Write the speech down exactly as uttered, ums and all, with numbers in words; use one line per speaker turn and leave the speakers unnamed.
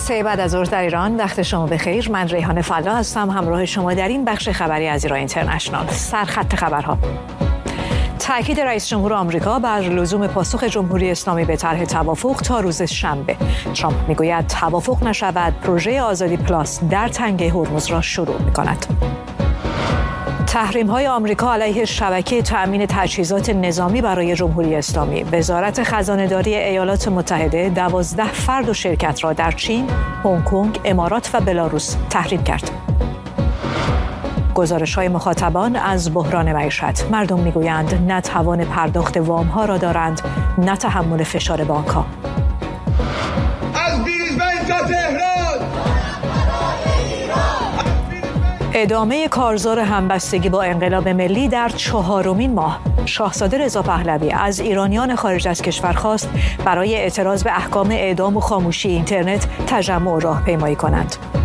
سه بعد از ظهر در ایران، وقت شما بخیر. من ریحانه فلا هستم، همراه شما در این بخش خبری از ایران اینترنشنال. سرخط خبرها: تأکید رئیس جمهور آمریکا بر لزوم پاسخ جمهوری اسلامی به طرح توافق تا روز شنبه. ترامپ میگوید توافق نشود، پروژه آزادی پلاس در تنگه هرمز را شروع می‌کند. تحریم‌های آمریکا علیه شبکه تأمین تجهیزات نظامی برای جمهوری اسلامی. وزارت خزانه‌داری ایالات متحده دوازده فرد و شرکت را در چین، هنگ کنگ، امارات و بلاروس تحریم کرد. گزارش‌های مخاطبان از بحران معیشت. مردم می‌گویند نه توان پرداخت وام‌ها را دارند، نه تحمل فشار بانک‌ها.
از بیرزبند تا تهران.
ادامه کارزار همبستگی با انقلاب ملی در چهارمین ماه. شاهزاده رضا پهلوی از ایرانیان خارج از کشور خواست برای اعتراض به احکام اعدام و خاموشی اینترنت تجمع و راهپیمایی کنند.